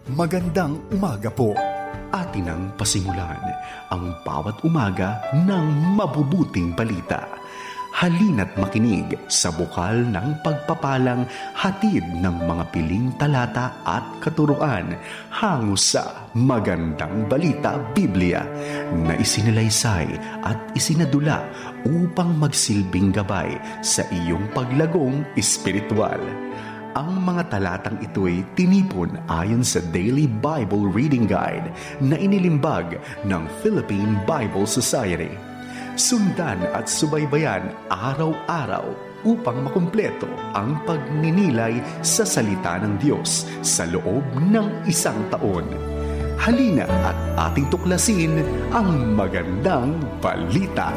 Magandang umaga po. Atin ang pasimulan ang bawat umaga ng mabubuting balita. Halina't makinig sa bukal ng pagpapalang hatid ng mga piling talata at katuruan hango sa Magandang Balita Biblia na isinalaysay at isinadula upang magsilbing gabay sa iyong paglagong espiritual. Ang mga talatang ito'y tinipon ayon sa Daily Bible Reading Guide na inilimbag ng Philippine Bible Society. Sundan at subaybayan araw-araw upang makumpleto ang pagninilay sa salita ng Diyos sa loob ng isang taon. Halina at ating tuklasin ang magandang balita.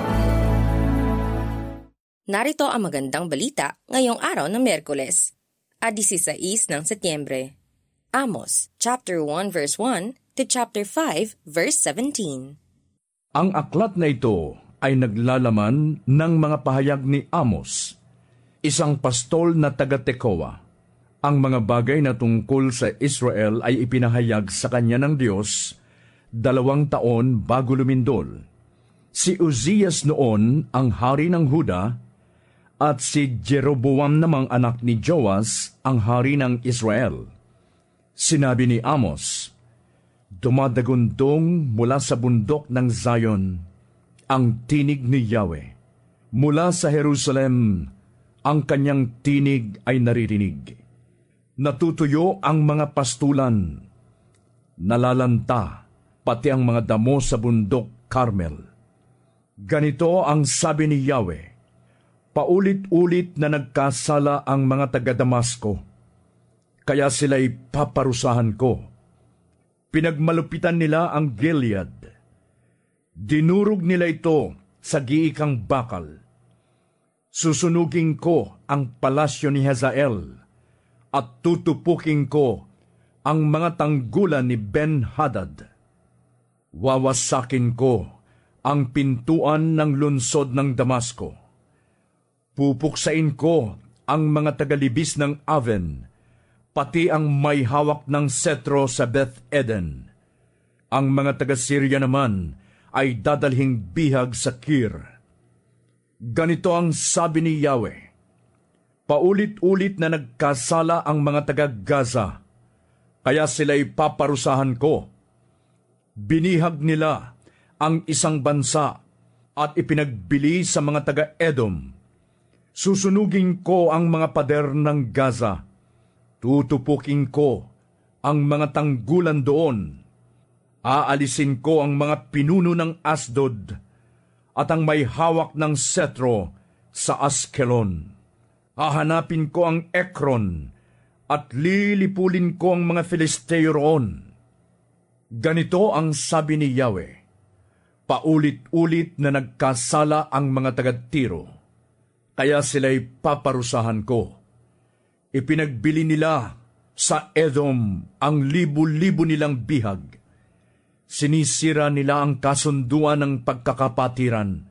Narito ang magandang balita ngayong araw ng Miyerkules, 16 ng Setyembre. Amos, chapter 1 verse 1 to chapter 5 verse 17. Ang aklat na ito ay naglalaman ng mga pahayag ni Amos, isang pastol na taga-Tekoa. Ang mga bagay na tungkol sa Israel ay ipinahayag sa kanya ng Diyos 2 taon bago lumindol. Si Uzias noon ang hari ng Huda, at si Jeroboam namang anak ni Joas ang hari ng Israel. Sinabi ni Amos, dumadagundong mula sa bundok ng Zion ang tinig ni Yahweh. Mula sa Jerusalem, ang kanyang tinig ay naririnig. Natutuyo ang mga pastulan, nalalanta pati ang mga damo sa bundok Carmel. Ganito ang sabi ni Yahweh, paulit-ulit na nagkasala ang mga taga-Damasco, kaya sila'y paparusahan ko. Pinagmalupitan nila ang Gilead. Dinurog nila ito sa giikang bakal. Susunugin ko ang palasyo ni Hazael at tutupukin ko ang mga tanggulan ni Ben-Hadad. Wawasakin ko ang pintuan ng lungsod ng Damasco. Pupuksain ko ang mga tagalibis ng Aven, pati ang may hawak ng setro sa Beth Eden. Ang mga taga-Syria naman ay dadalhing bihag sa Kir. Ganito ang sabi ni Yahweh, paulit-ulit na nagkasala ang mga taga-Gaza, kaya sila'y paparusahan ko. Binihag nila ang isang bansa at ipinagbili sa mga taga-Edom. Susunugin ko ang mga pader ng Gaza. Tutupukin ko ang mga tanggulan doon. Aalisin ko ang mga pinuno ng Asdod at ang may hawak ng setro sa Askelon. Hahanapin ko ang Ekron at lilipulin ko ang mga Filisteo roon. Ganito ang sabi ni Yahweh, paulit-ulit na nagkasala ang mga taga-Tiro, kaya sila'y paparusahan ko. Ipinagbili nila sa Edom ang libu-libo nilang bihag. Sinisira nila ang kasunduan ng pagkakapatiran.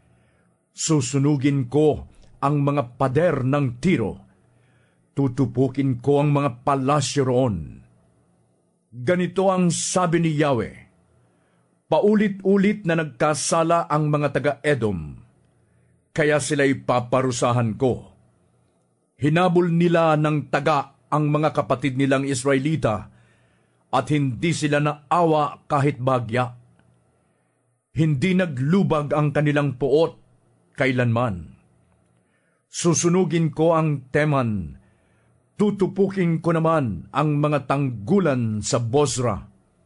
Susunugin ko ang mga pader ng Tiro. Tutupukin ko ang mga palasyo roon. Ganito ang sabi ni Yahweh, paulit-ulit na nagkasala ang mga taga-Edom, kaya sila'y paparusahan ko. Hinabol nila ng taga ang mga kapatid nilang Israelita at hindi sila naawa kahit bagya. Hindi naglubag ang kanilang puot kailanman. Susunugin ko ang Teman, tutupukin ko naman ang mga tanggulan sa Bozra.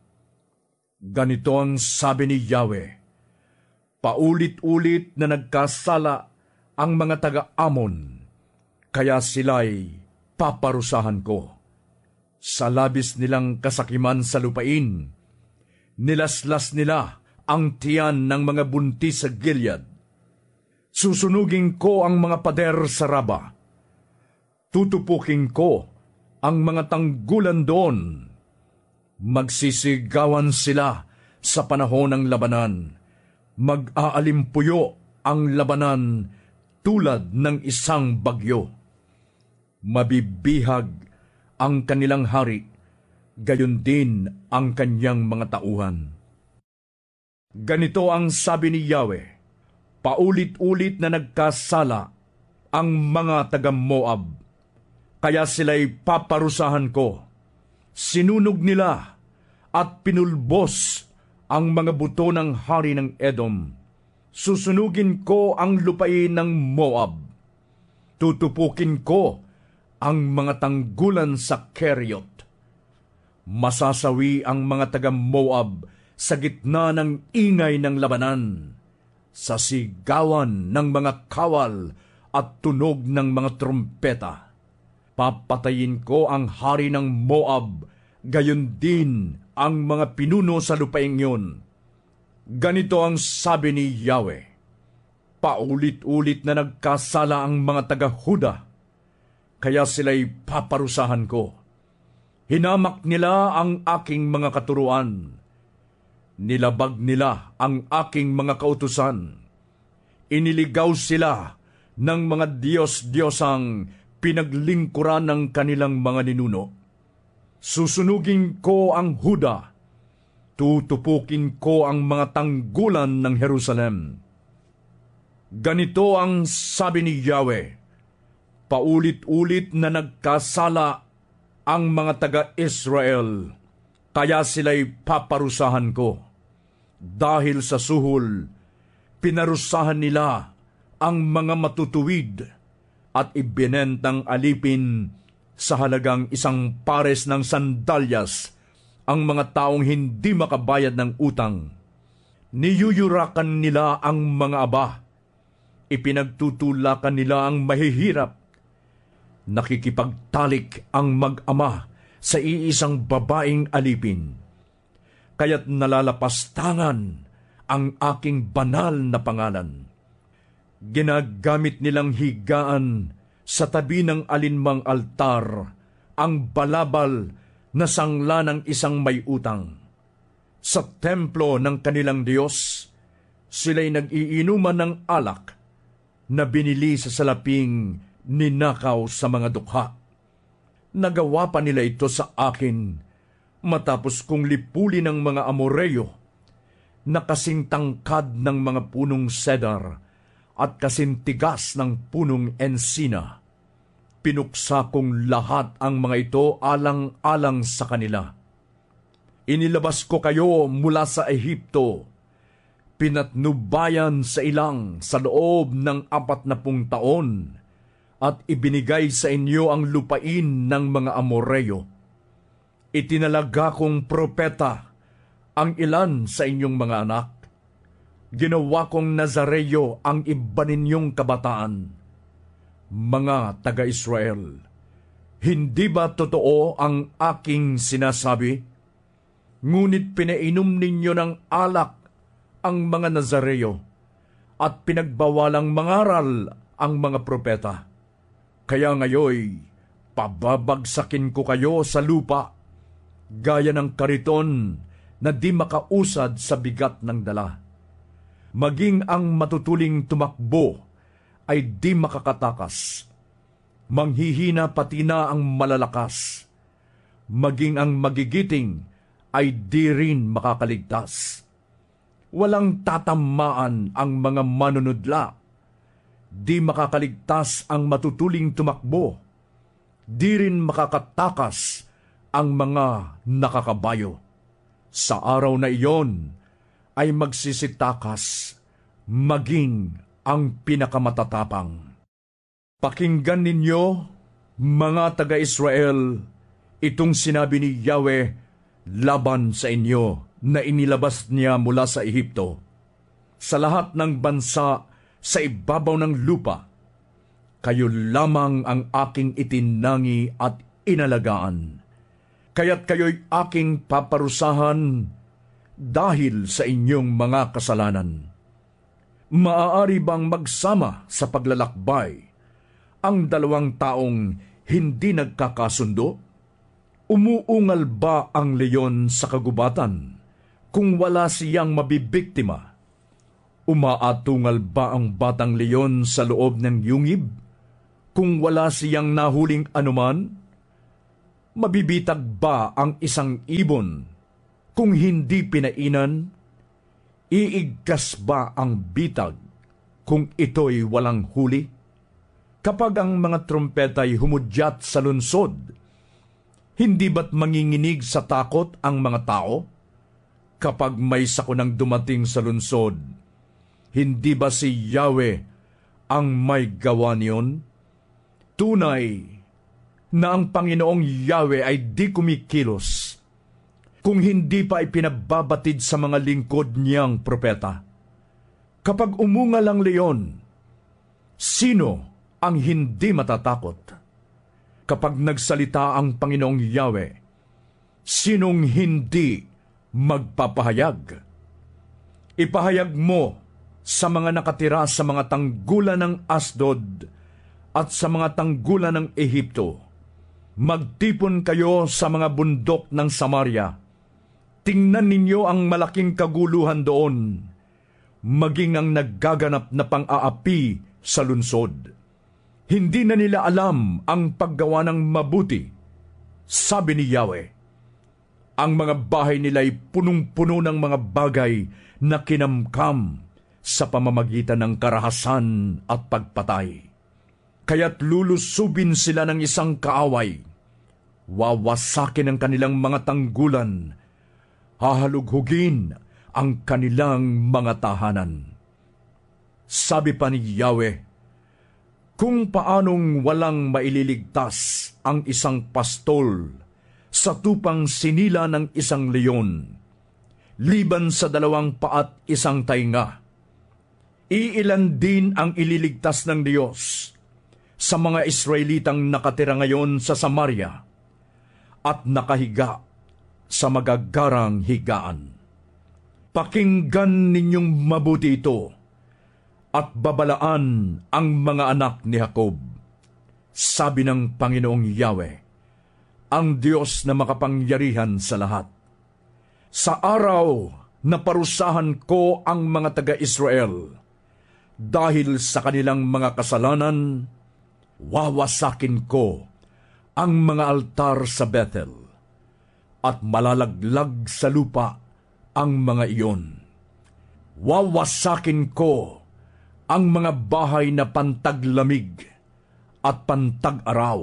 Ganito ang sabi ni Yahweh, paulit-ulit na nagkasala ang mga taga-Amon, kaya sila'y paparusahan ko. Sa labis nilang kasakiman sa lupain, nilaslas nila ang tiyan ng mga buntis sa Gilead. Susunugin ko ang mga pader sa Raba. Tutupukin ko ang mga tanggulan doon. Magsisigawan sila sa panahon ng labanan. Mag-aalimpuyo ang labanan tulad ng isang bagyo. Mabibihag ang kanilang hari gayon din ang kanyang mga tauhan. Ganito ang sabi ni Yahweh, paulit-ulit na nagkasala ang mga taga-Moab, kaya sila'y paparusahan ko. Sinunog nila at pinulbos ang mga buto ng hari ng Edom. Susunugin ko ang lupain ng Moab. Tutupukin ko ang mga tanggulan sa Keriot. Masasawi ang mga taga-Moab sa gitna ng ingay ng labanan, sa sigawan ng mga kawal at tunog ng mga trumpeta. Papatayin ko ang hari ng Moab, gayon din ang mga pinuno sa lupaing yun. Ganito ang sabi ni Yahweh, paulit-ulit na nagkasala ang mga taga-Huda, kaya sila'y paparusahan ko. Hinamak nila ang aking mga katuruan. Nilabag nila ang aking mga kautusan. Iniligaw sila ng mga Diyos-Diyosang pinaglingkuran ng kanilang mga ninuno. Susunugin ko ang Huda. Tutupukin ko ang mga tanggulan ng Jerusalem. Ganito ang sabi ni Yahweh, paulit-ulit na nagkasala ang mga taga-Israel, kaya sila'y paparusahan ko. Dahil sa suhol, pinarusahan nila ang mga matutuwid at ibinentang alipin sa halagang 1 pares ng sandalyas ang mga taong hindi makabayad ng utang. Niyuyurakan nila ang mga aba. Ipinagtutulakan nila ang mahihirap. Nakikipagtalik ang mag-ama sa iisang babaeng alipin. Kaya't nalalapastangan ang aking banal na pangalan. Ginagamit nilang higaan sa tabi ng alinmang altar ang balabal na sangla ng isang may utang. Sa templo ng kanilang Diyos, sila'y nag-iinuman ng alak na binili sa salaping ninakaw sa mga dukha. Nagawa pa nila ito sa akin matapos kong lipuli ng mga Amoreo na kasing tangkad ng mga punong cedar at kasing tigas ng punong ensina. Pinuksa kong lahat ang mga ito alang-alang sa kanila. Inilabas ko kayo mula sa Ehipto, pinatnubayan sa ilang sa loob ng 40 taon, at ibinigay sa inyo ang lupain ng mga Amoreo. Itinalaga kong propeta ang ilan sa inyong mga anak. Ginawa kong Nazareo ang iba ninyong kabataan. Mga taga-Israel, hindi ba totoo ang aking sinasabi? Ngunit pinainom ninyo ng alak ang mga Nazareo at pinagbawalang mangaral ang mga propeta. Kaya ngayoy, pababagsakin ko kayo sa lupa, gaya ng kariton na di makausad sa bigat ng dala. Maging ang matutuling tumakbo ay di makakatakas. Manghihina pati na ang malalakas. Maging ang magigiting ay di rin makakaligtas. Walang tatamaan ang mga manunudla. Di makakaligtas ang matutuling tumakbo. Di rin makakatakas ang mga nakakabayo. Sa araw na iyon ay magsisitakas maging ang pinakamatatapang. Pakinggan ninyo, mga taga-Israel, itong sinabi ni Yahweh laban sa inyo na inilabas niya mula sa Ehipto. Sa lahat ng bansa sa ibabaw ng lupa, kayo lamang ang aking itinangi at inalagaan. Kaya't kayo'y aking paparusahan dahil sa inyong mga kasalanan. Maaari bang magsama sa paglalakbay ang dalawang taong hindi nagkakasundo? Umuungal ba ang leyon sa kagubatan kung wala siyang mabibiktima? Umaatungal ba ang batang leyon sa loob ng yungib kung wala siyang nahuling anuman? Mabibitag ba ang isang ibon kung hindi pinainan? Iigkas ba ang bitag kung ito'y walang huli? Kapag ang mga trumpeta'y humudyat sa lunsod, hindi ba't manginginig sa takot ang mga tao? Kapag may sakunang dumating sa lunsod, hindi ba si Yahweh ang may gawa niyon? Tunay na ang Panginoong Yahweh ay di kumikilos kung hindi pa ipinababatid sa mga lingkod niyang propeta. Kapag umungal ang leon, sino ang hindi matatakot? Kapag nagsalita ang Panginoong Yahweh, sinong hindi magpapahayag? Ipahayag mo sa mga nakatira sa mga tanggulan ng Asdod at sa mga tanggulan ng Ehipto. Magtipon kayo sa mga bundok ng Samaria. Tingnan ninyo ang malaking kaguluhan doon, maging ang naggaganap na pang-aapi sa lunsod. Hindi na nila alam ang paggawa ng mabuti, sabi ni Yahweh. Ang mga bahay nila'y punong-puno ng mga bagay na kinamkam sa pamamagitan ng karahasan at pagpatay. Kaya't lulusubin sila ng isang kaaway. Wawasakin ang kanilang mga tanggulan. Hahalughugin ang kanilang mga tahanan. Sabi pa ni Yahweh, kung paanong walang maililigtas ang isang pastol sa tupang sinila ng isang leon, liban sa 2 paat 1 tainga. Iilan din ang ililigtas ng Diyos sa mga Israelitang nakatira ngayon sa Samaria at nakahiga sa magagarang higaan. Pakinggan ninyong mabuti ito at babalaan ang mga anak ni Jacob. Sabi ng Panginoong Yahweh, ang Diyos na makapangyarihan sa lahat. Sa araw na parusahan ko ang mga taga-Israel dahil sa kanilang mga kasalanan, wawasakin ko ang mga altar sa Bethel at malalaglag sa lupa ang mga iyon. Wawasakin ko ang mga bahay na pantaglamig at pantag-araw.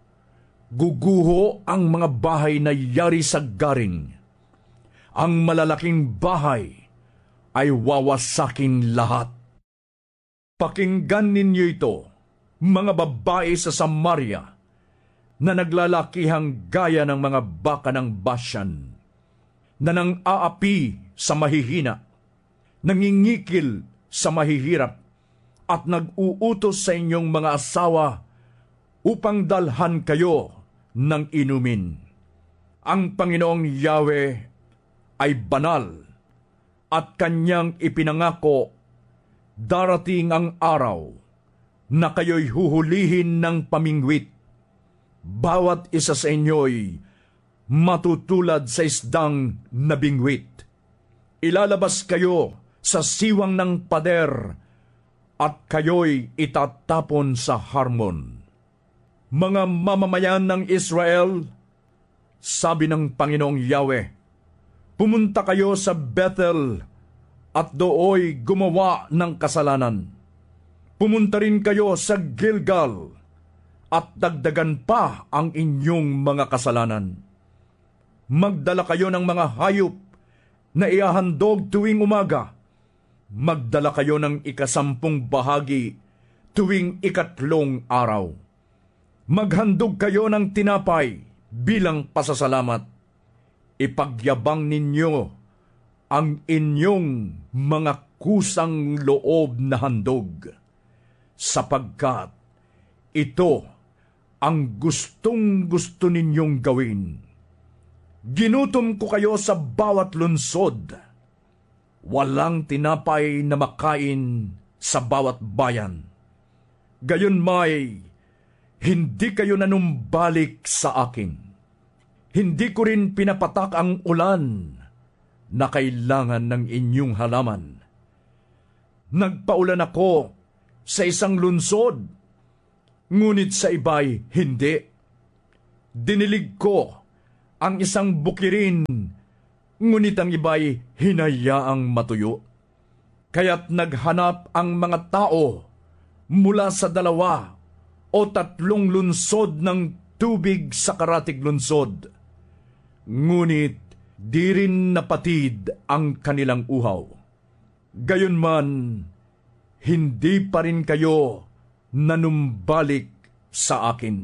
Guguho ang mga bahay na yari sa garing. Ang malalaking bahay ay wawasakin lahat. Pakinggan ninyo ito, mga babae sa Samaria, na naglalakihang gaya ng mga baka ng Bashan, na nang aapi sa mahihina, nangingikil sa mahihirap, at nag-uutos sa inyong mga asawa upang dalhan kayo ng inumin. Ang Panginoong Yahweh ay banal at kanyang ipinangako, darating ang araw na kayo'y huhulihin ng pamingwit. Bawat isa sa inyo'y matutulad sa isdang nabingwit. Ilalabas kayo sa siwang ng pader at kayo'y itatapon sa Harmon. Mga mamamayan ng Israel, sabi ng Panginoong Yahweh, pumunta kayo sa Bethel at dooy gumawa ng kasalanan. Pumunta rin kayo sa Gilgal at dagdagan pa ang inyong mga kasalanan. Magdala kayo ng mga hayop na iahandog tuwing umaga. Magdala kayo ng 10 bahagi tuwing 3 araw. Maghandog kayo ng tinapay bilang pasasalamat. Ipagyabang ninyo ang inyong mga kusang loob na handog, sapagkat ito ang gustong-gusto ninyong gawin. Ginutom ko kayo sa bawat lunsod. Walang tinapay na makain sa bawat bayan. Gayon may, hindi kayo nanumbalik sa akin. Hindi ko rin pinapatak ang ulan na kailangan ng inyong halaman. Nagpaulan ako sa isang lunsod, ngunit sa iba'y hindi. Dinilig ko ang isang bukirin, ngunit ang iba'y hinayaang matuyo. Kaya't naghanap ang mga tao mula sa 2 o 3 lunsod ng tubig sa karatig lunsod. Ngunit di rin napatid ang kanilang uhaw. Gayunman, hindi pa rin kayo nanumbalik sa akin.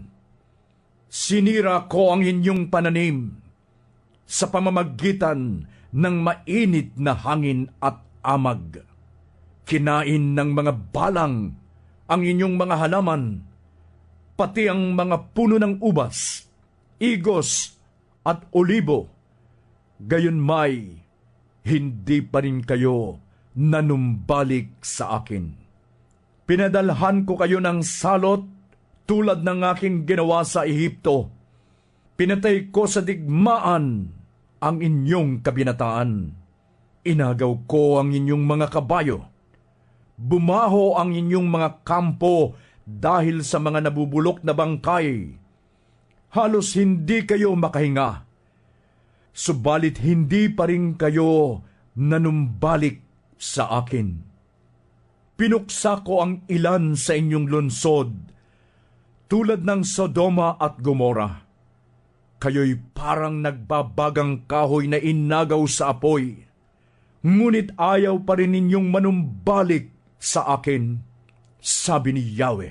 Sinira ko ang inyong pananim sa pamamagitan ng mainit na hangin at amag. Kinain ng mga balang ang inyong mga halaman, pati ang mga puno ng ubas, igos at olibo. Gayunmay, hindi pa rin kayo nanumbalik sa akin. Pinadalhan ko kayo ng salot tulad ng aking ginawa sa Ehipto. Pinatay ko sa digmaan ang inyong kabinataan. Inagaw ko ang inyong mga kabayo. Bumaho ang inyong mga kampo dahil sa mga nabubulok na bangkay. Halos hindi kayo makahinga. Subalit hindi pa rin kayo nanumbalik sa akin. Pinuksa ko ang ilan sa inyong lunsod, tulad ng Sodoma at Gomora. Kayo'y parang nagbabagang kahoy na inagaw sa apoy, ngunit ayaw pa rin ninyong manumbalik sa akin, sabi ni Yahweh.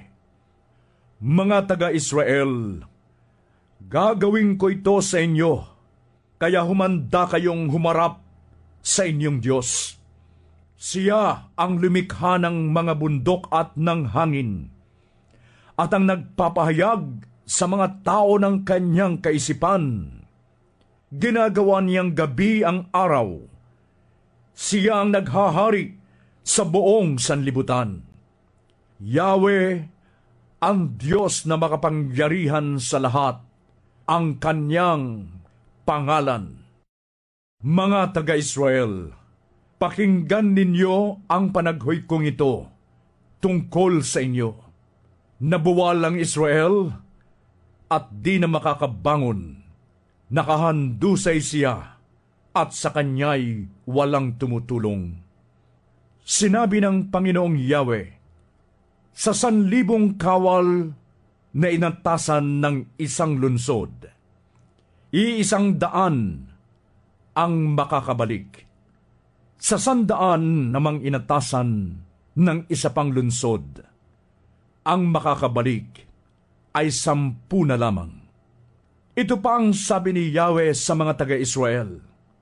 Mga taga-Israel, gagawin ko ito sa inyo, kaya humanda kayong humarap sa inyong Diyos. Siya ang lumikha ng mga bundok at ng hangin, at ang nagpapahayag sa mga tao ng kanyang kaisipan. Ginagawa niyang gabi ang araw. Siya ang naghahari sa buong sanlibutan. Yahweh, ang Diyos na makapangyarihan sa lahat, ang kanyang pangalan. Mga taga-Israel, pakinggan ninyo ang panaghoy kong ito tungkol sa inyo. Nabuwal ang Israel at di na makakabangon. Nakahandusay siya at sa kanya'y walang tumutulong. Sinabi ng Panginoong Yahweh, sa 1,000 kawal na inatasan ng isang lunsod, 100 ang makakabalik. Sa 100 namang inatasan ng isa pang lunsod, ang makakabalik ay 10 na lamang. Ito pa ang sabi ni Yahweh sa mga taga-Israel,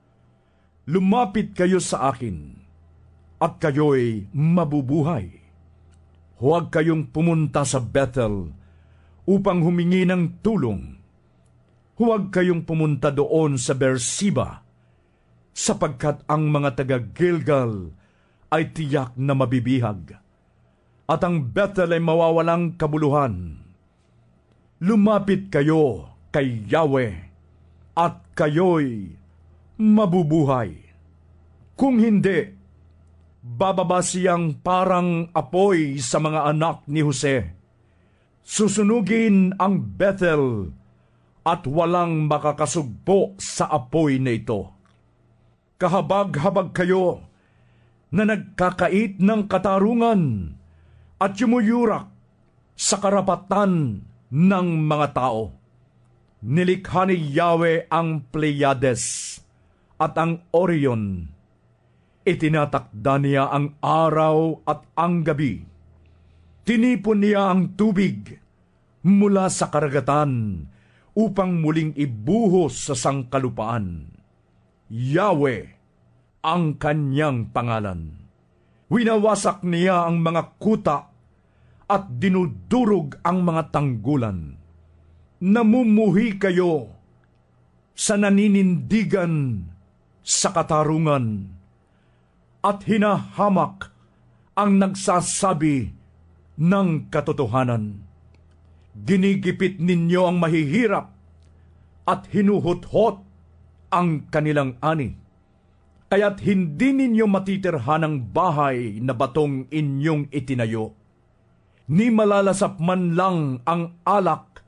lumapit kayo sa akin, at kayo'y mabubuhay. Huwag kayong pumunta sa Bethel upang humingi ng tulong. Huwag kayong pumunta doon sa Beersheba, sapagkat ang mga taga-Gilgal ay tiyak na mabibihag, at ang Bethel ay mawawalang kabuluhan. Lumapit kayo kay Yahweh, at kayo'y mabubuhay. Kung hindi, bababa siyang parang apoy sa mga anak ni Jose. Susunugin ang Bethel at walang makakasugpo sa apoy na ito. Kahabag-habag kayo na nagkakait ng katarungan at yumuyurak sa karapatan ng mga tao. Nilikha ni Yahweh ang Pleiades at ang Orion. Itinatakda niya ang araw at ang gabi. Tinipon niya ang tubig mula sa karagatan upang muling ibuhos sa sangkalupaan. Yahweh ang kanyang pangalan. Winawasak niya ang mga kuta at dinudurog ang mga tanggulan. Namumuhi kayo sa naninindigan sa katarungan, at hinahamak ang nagsasabi ng katotohanan. Ginigipit ninyo ang mahihirap at hinuhuthot ang kanilang ani. Kaya't hindi ninyo matitirhan ang bahay na batong inyong itinayo. Ni malalasap man lang ang alak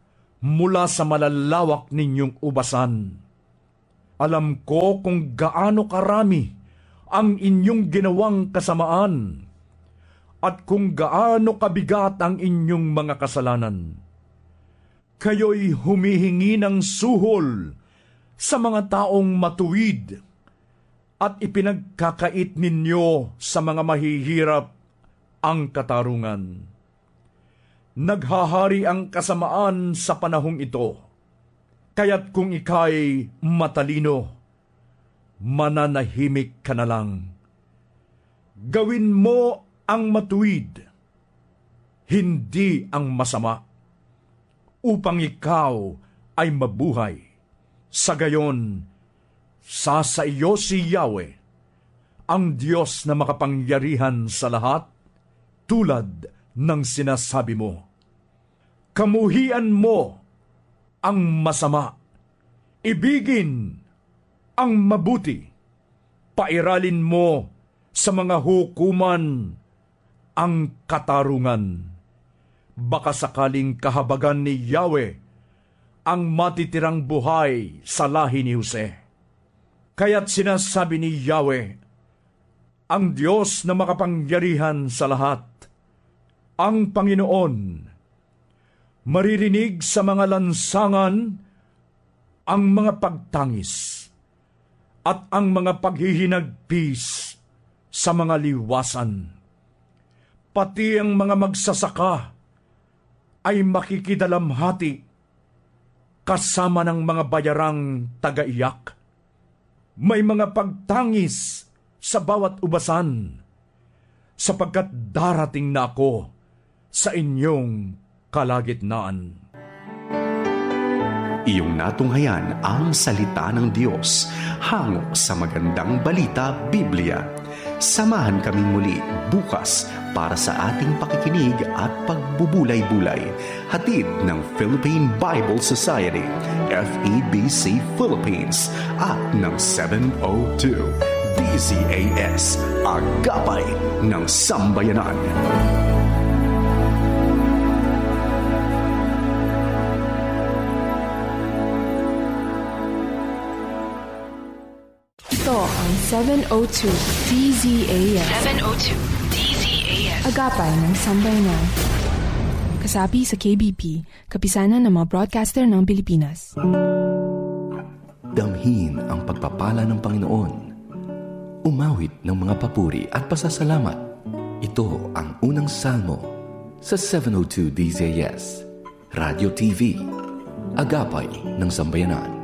mula sa malalawak ninyong ubasan. Alam ko kung gaano karami ang inyong ginawang kasamaan at kung gaano kabigat ang inyong mga kasalanan. Kayo'y humihingi ng suhol sa mga taong matuwid at ipinagkakait ninyo sa mga mahihirap ang katarungan. Naghahari ang kasamaan sa panahong ito, kaya't kung ika'y matalino, mananahimik ka na lang. Gawin mo ang matuwid, hindi ang masama, upang ikaw ay mabuhay. Sa gayon, sa iyo si Yahweh, ang Diyos na makapangyarihan sa lahat, tulad ng sinasabi mo. Kamuhian mo ang masama, ibigin ang mabuti, pairalin mo sa mga hukuman ang katarungan. Baka sakaling kahabagan ni Yahweh ang matitirang buhay sa lahi ni Jose. Kaya't sinasabi ni Yahweh, ang Diyos na makapangyarihan sa lahat, ang Panginoon, maririnig sa mga lansangan ang mga pagtangis at ang mga paghihinagpis sa mga liwasan. Pati ang mga magsasaka ay makikidalamhati kasama ng mga bayarang tagaiyak. May mga pagtangis sa bawat ubasan, sapagkat darating na ako sa inyong kalagitnaan. Iyong natunghayan ang salita ng Diyos hango sa magandang balita Biblia. Samahan kaming muli bukas para sa ating pakikinig at pagbubulay-bulay. Hatid ng Philippine Bible Society, FEBC Philippines, at ng 702 DZAS, Agapay ng Sambayanan. Ito ang 702 DZAS. 702 DZAS. Agapay ng Sambayanan. Kasapi sa KBP, kapisanan ng mga broadcaster ng Pilipinas. Damhin ang pagpapala ng Panginoon. Umawit ng mga papuri at pasasalamat. Ito ang unang salmo sa 702 DZAS. Radio TV. Agapay ng Sambayanan.